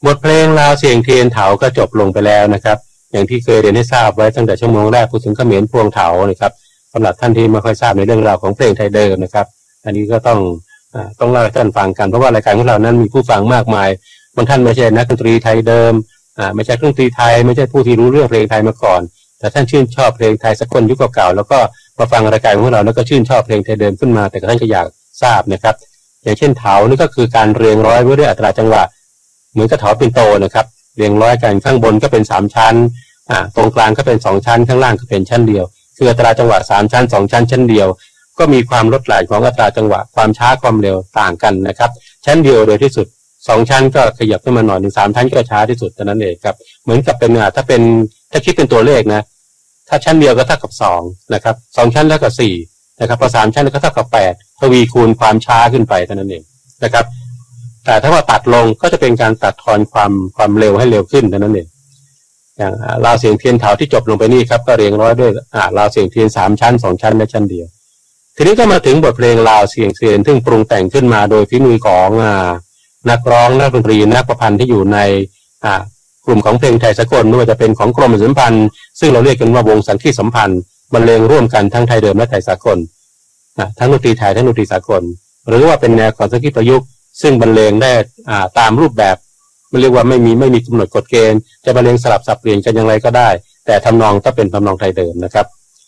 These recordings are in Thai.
บทเพลงลาวเสียงเทียนเถาก็จบลงไปแล้วนะครับอย่างที่เคยเรียนให้ทราบไว้ตั้งแต่ชั่วโมงแรกพูดถึงเขมรพวงเถานะครับสำหรับท่านที่ไม่ค่อยทราบในเรื่องราวของเพลงไทยเดิมนะครับอันนี้ก็ต้องเล่าให้ท่านฟังกันเพราะว่ารายการของเรานั้นมีผู้ฟังมากมายบางท่านไม่ใช่นักดนตรีไทยเดิมไม่ใช่เครื่องดนตรีไทยไม่ใช่ผู้ที่รู้เรื่องเพลงไทยมาก่อนแต่ท่านชื่นชอบเพลงไทยสากลยุคเก่าๆแล้วก็มาฟังรายการของเราแล้วก็ชื่นชอบเพลงไทยเดิมขึ้นมาแต่ท่านก็อยากทราบนะครับอย่างเช่นเถานี่ก็คือการเรียงร้อยไว้ด้วยอัตราจังหวะเหมือนกับเถาปิ่นโตนะครับเรียงร้อยกันข้างบนก็เป็น3ชั้นตรงกลางก็เป็น2ชั้นข้างล่างก็เป็นชั้นเดียวคืออัตราจังหวะ3ชั้น2ชั้นชั้นเดียวก็มีความลดหลั่นของอัตราจังหวะความช้าความเร็วต่างกันนะครับชั้นเดียวโดยที่สุด2ชั้นก็ขยับขึ้นมาหน่อย3ชั้นก็ช้าที่สุดเท่านั้นเองครับเหมือนกับเป็นถ้าคิดเป็นตัวเลขนะถ้าชั้นเดียวก็เท่ากับ2นะครับ2ชั้นเท่ากับ4นะครับพอ3ชั้นก็เท่ากับ8ทวีคูณความช้าขึ้นไปเท่านั้นเองนะครับแต่ถ้าว่าตัดลงก็จะเป็นการตัดทอนความเร็วให้เร็วขึ้นเท่านั้นเองอย่างลาวเสียงเทียนเถาที่จบลงไปนี่ครับก็เรียงร้อยด้วยลาวเสียงเทียน3ชั้น2ชั้นและชั้นเดียวทีนี้ก็มาถึงบทเพลงลาวเสียงเทียนซึ่งปรุงแต่งขึ้นมาโดยฝีมือของนักร้องนักดนตรีนักประพันธ์ที่อยู่ในกลุ่มของเพลงไทยสากลไม่ว่าจะเป็นของกรมประชาสัมพันธ์ซึ่งเราเรียกกันว่าวงสังคีตสัมพันธ์บรรเลงร่วมกันทั้งไทยเดิมและไทยสากลทั้งดนตรีไทยทั้งดนตรีสากลหรือว่าเป็นแนวของสังคีตประยุกต์ซึ่งบรรเลงได้ตามรูปแบบมันเรียกว่าไม่มีกำหนดกฎเกณฑ์จะบรรเลงสลับสับเปลี่ยนกันอย่างไรก็ได้แต่ทำนองต้องเป็นทำนองไทยเดิมนะครับ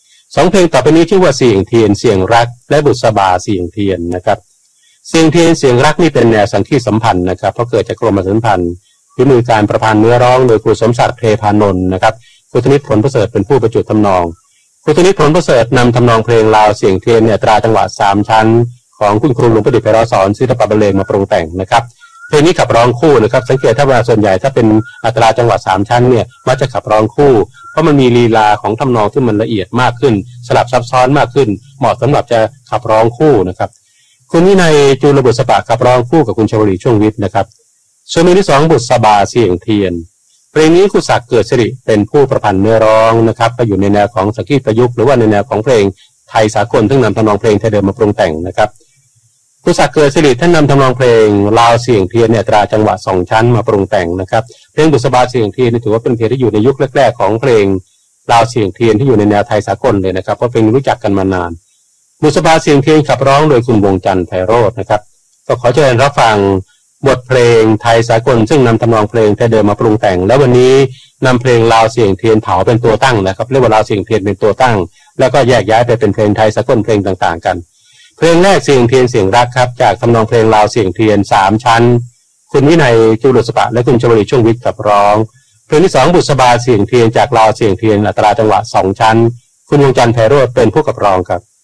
2เพลงต่อไปนี้ชื่อว่าเสียงเทียนเสียงรักและบุษบาเสียงเทียนนะครับเสียงเทียนเสียงรักนี่เป็นแนวสังคีตสัมพันธ์นะครับเพราะเกิดจากกรมประชาสัมพันธ์ด้วยมือการประพันธ์เนื้อร้องโดยครูสมศักดิ์เทพานนท์นะครับครูธนิตผลประเสริฐเป็นผู้ประจุทำนองครูธนิตผลประเสริฐนำทำนองเพลงลาวเสียงเทียนอัตราจังหวะ3ชั้นของคุณครูหลวงประดิษฐ์ไพเราะสอนศิลปะบรรเลงมาปรุงแต่งนะครับเพลงนี้ขับร้องคู่นะครับสังเกตถ้าว่าส่วนใหญ่ถ้าเป็นอัตราจังหวะ3ชั้นเนี่ยมักจะขับร้องคู่เพราะมันมีลีลาของทำนองที่มันละเอียดมากขึ้นสลับซับซ้อนมากขึ้นเหมาะสำหรับจะขับร้องคู่นะครับคุณวินัยจูลบุษบาขับร้องคู่กับคุณชวลีช่วงวิทย์นะครับส่วนเพลงที่2บุษบาเสียงเทียนเพลงนี้ครูศักดิ์เกิดสิริเป็นผู้ประพันธ์เนื้อร้องนะครับก็อยู่ในแนวของสังคีตประยุกต์หรือว่าในแนวของเพลงไทยสากลซึ่งนำทำนองเพลงไทยเดิมมาปรุงแต่งนะครับครูศักดิ์เกิดสิริท่านนำทำนองเพลงลาวเสียงเทียนอัตราจังหวะ2ชั้นมาปรุงแต่งนะครับเพลงบุษบาเสียงเทียนถือว่าเป็นเพลงที่อยู่ในยุคแรกๆของเพลงลาวเสียงเทียนที่อยู่ในแนวไทยสากลเลยนะครับเพราะเพลงรู้จักกันมานานบุษบาเสียงเทียนขับร้องโดยคุณวงจันทร์ไพโรจน์นะครับก็ขอเชิญรับฟังบทเพลงไทยสากลซึ่งนำทำนองเพลงไทยเดิมมาปรุงแต่งแล้ววันนี้นำเพลงลาวเสียงเทียนเถาเป็นตัวตั้งนะครับเรียกว่าลาวเสียงเทียนเป็นตัวตั้งแล้วก็แยกย้ายไปเป็นเพลงไทยสากลเพลงต่างๆกันเพลงแรกเสียงเทียนเสียงรักครับจากทำนองเพลงลาวเสียงเทียน3ชั้นคุณวินัยจูลบุษบาและคุณชวลีช่วงวิทย์ขับร้องเพลงที่2บุษบาเสียงเทียนจากลาวเสียงเทียนอัตราจังหวะ2ชั้นคุณวงจันทร์ไพโรจน์เป็นผู้ขับร้องครับ